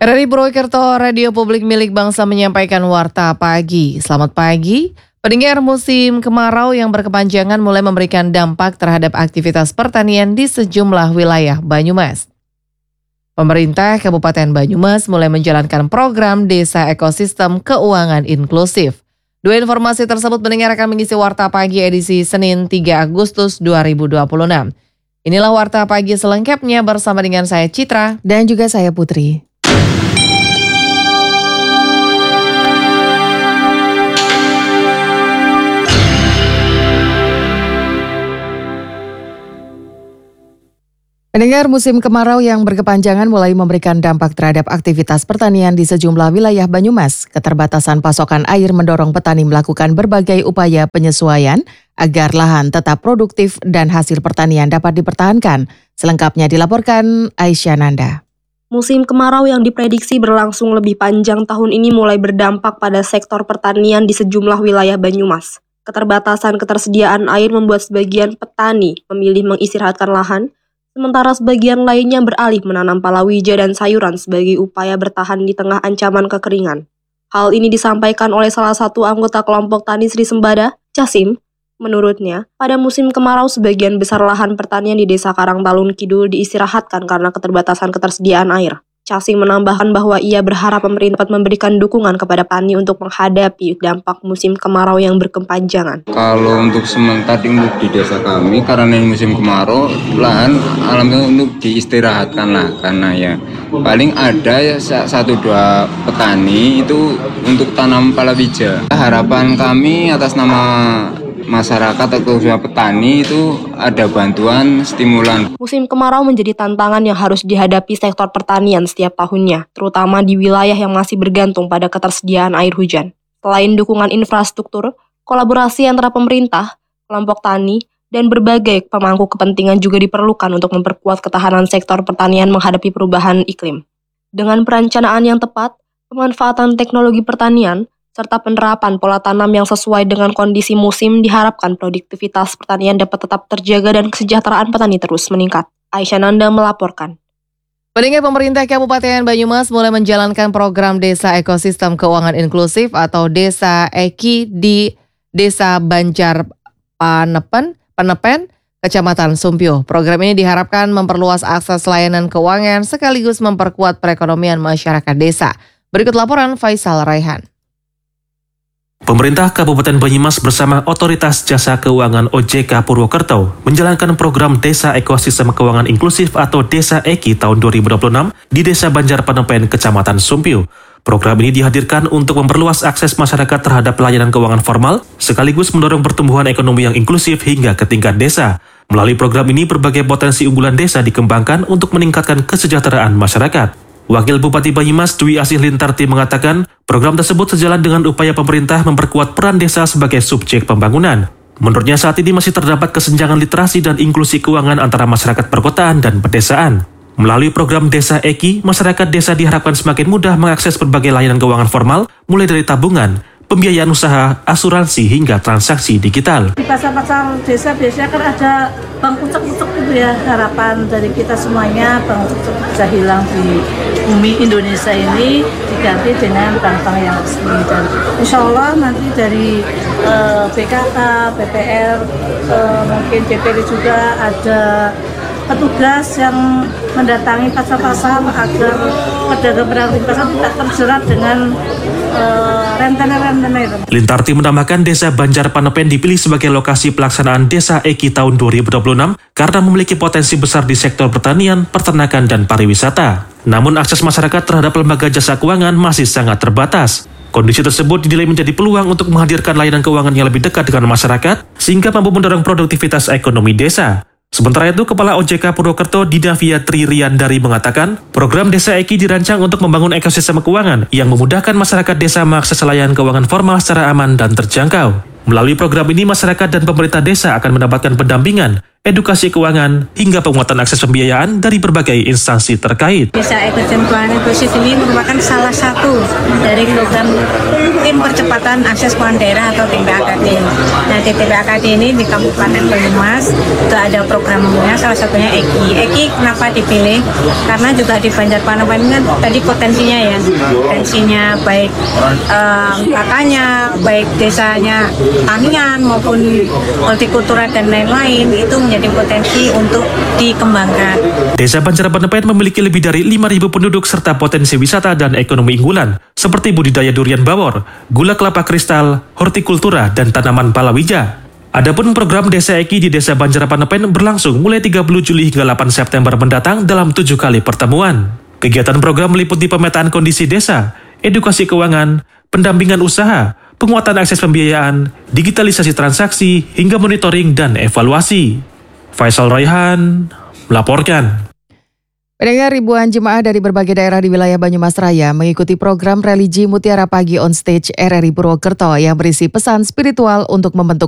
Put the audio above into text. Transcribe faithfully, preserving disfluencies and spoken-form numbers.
R R I Purwokerto, radio publik milik bangsa menyampaikan warta pagi. Selamat pagi. Pendengar, musim kemarau yang berkepanjangan mulai memberikan dampak terhadap aktivitas pertanian di sejumlah wilayah Banyumas. Pemerintah Kabupaten Banyumas mulai menjalankan program Desa Ekosistem Keuangan Inklusif. Dua informasi tersebut pendengar akan mengisi warta pagi edisi Senin tiga Agustus dua ribu dua puluh enam. Inilah warta pagi selengkapnya bersama dengan saya Citra dan juga saya Putri. Pendengar, musim kemarau yang berkepanjangan mulai memberikan dampak terhadap aktivitas pertanian di sejumlah wilayah Banyumas. Keterbatasan pasokan air mendorong petani melakukan berbagai upaya penyesuaian agar lahan tetap produktif dan hasil pertanian dapat dipertahankan. Selengkapnya dilaporkan Aisyah Nanda. Musim kemarau yang diprediksi berlangsung lebih panjang tahun ini mulai berdampak pada sektor pertanian di sejumlah wilayah Banyumas. Keterbatasan ketersediaan air membuat sebagian petani memilih mengistirahatkan lahan, sementara sebagian lainnya beralih menanam palawija dan sayuran sebagai upaya bertahan di tengah ancaman kekeringan. Hal ini disampaikan oleh salah satu anggota kelompok tani Sri Sembada, Casim. Menurutnya, pada musim kemarau sebagian besar lahan pertanian di Desa Karangtalun Kidul diistirahatkan karena keterbatasan ketersediaan air. Casim menambahkan bahwa ia berharap pemerintah dapat memberikan dukungan kepada petani untuk menghadapi dampak musim kemarau yang berkepanjangan. Kalau untuk sementara untuk di desa kami, karena musim kemarau, lahan alhamdulillah untuk diistirahatkan lah, karena ya paling ada ya satu dua petani itu untuk tanam palawija. Harapan kami atas nama masyarakat atau petani itu ada bantuan stimulan. Musim kemarau menjadi tantangan yang harus dihadapi sektor pertanian setiap tahunnya, terutama di wilayah yang masih bergantung pada ketersediaan air hujan. Selain dukungan infrastruktur, kolaborasi antara pemerintah, kelompok tani, dan berbagai pemangku kepentingan juga diperlukan untuk memperkuat ketahanan sektor pertanian menghadapi perubahan iklim. Dengan perencanaan yang tepat, pemanfaatan teknologi pertanian, serta penerapan pola tanam yang sesuai dengan kondisi musim, diharapkan produktivitas pertanian dapat tetap terjaga dan kesejahteraan petani terus meningkat. Aisyah Nanda melaporkan. Pendengar, pemerintah Kabupaten Banyumas mulai menjalankan program Desa Ekosistem Keuangan Inklusif atau Desa Eki di Desa Banjar Panepen, Penepen, Kecamatan Sumpio. Program ini diharapkan memperluas akses layanan keuangan sekaligus memperkuat perekonomian masyarakat desa. Berikut laporan Faisal Raihan. Pemerintah Kabupaten Banyumas bersama Otoritas Jasa Keuangan O J K Purwokerto menjalankan program Desa Ekosistem Keuangan Inklusif atau Desa Eki tahun dua ribu dua puluh enam di Desa Banjar Penepen, Kecamatan Sumpio. Program ini dihadirkan untuk memperluas akses masyarakat terhadap pelayanan keuangan formal, sekaligus mendorong pertumbuhan ekonomi yang inklusif hingga ke tingkat desa. Melalui program ini, berbagai potensi unggulan desa dikembangkan untuk meningkatkan kesejahteraan masyarakat. Wakil Bupati Banyumas Dwi Asih Lintarti mengatakan, program tersebut sejalan dengan upaya pemerintah memperkuat peran desa sebagai subjek pembangunan. Menurutnya saat ini masih terdapat kesenjangan literasi dan inklusi keuangan antara masyarakat perkotaan dan pedesaan. Melalui program Desa Eki, masyarakat desa diharapkan semakin mudah mengakses berbagai layanan keuangan formal, mulai dari tabungan, pembiayaan usaha, asuransi, hingga transaksi digital. Di pasar-pasar desa biasanya kan ada bank kucek-kucek itu ya, harapan dari kita semuanya bank kucek bisa hilang di bumi Indonesia ini, diganti dengan bank-bank yang resmi. Dan insya Allah nanti dari uh, B K K, B P R, uh, mungkin B P R juga ada petugas yang mendatangi pasar-pasar agar pedagang-pedagang di pasar tidak terjerat dengan uh, rentenir-rentenir. Lintarti menambahkan Desa Banjar Panepen dipilih sebagai lokasi pelaksanaan Desa Eki tahun dua ribu dua puluh enam karena memiliki potensi besar di sektor pertanian, peternakan, dan pariwisata. Namun akses masyarakat terhadap lembaga jasa keuangan masih sangat terbatas. Kondisi tersebut dinilai menjadi peluang untuk menghadirkan layanan keuangan yang lebih dekat dengan masyarakat, sehingga mampu mendorong produktivitas ekonomi desa. Sementara itu, Kepala O J K Purwokerto Didavia Tri Riandari mengatakan, program Desa Eki dirancang untuk membangun ekosistem keuangan yang memudahkan masyarakat desa mengakses layanan keuangan formal secara aman dan terjangkau. Melalui program ini, masyarakat dan pemerintah desa akan mendapatkan pendampingan, edukasi keuangan, hingga penguatan akses pembiayaan dari berbagai instansi terkait. Desa Ekosistem Keuangan Inklusif ini merupakan salah satu dari program Tim Percepatan Akses Keuangan Daerah atau Tim P A K D. Nah, di Tim P A K D ini di Kabupaten Banyumas itu ada programnya, salah satunya E K I. E K I kenapa dipilih? Karena juga di Banjarpanopen kan tadi potensinya ya, potensinya baik um, kakaknya, baik desanya tanian maupun multikultural dan lain-lain itu menjadi potensi untuk dikembangkan. Desa Banjarpanopen memiliki lebih dari lima ribu penduduk serta potensi wisata dan ekonomi unggulan seperti budidaya durian bawor, gula kelapa kristal, hortikultura, dan tanaman palawija. Adapun program Desa E K I di Desa Banjarpanopen berlangsung mulai tiga puluh Juli hingga delapan September mendatang dalam tujuh kali pertemuan. Kegiatan program meliputi pemetaan kondisi desa, edukasi keuangan, pendampingan usaha, penguatan akses pembiayaan, digitalisasi transaksi, hingga monitoring dan evaluasi. Faisal Raihan melaporkan. Pendengar, ribuan jemaah dari berbagai daerah di wilayah Banyumas Raya mengikuti program religi Mutiara Pagi on Stage R R I Purwokerto yang berisi pesan spiritual untuk membentuk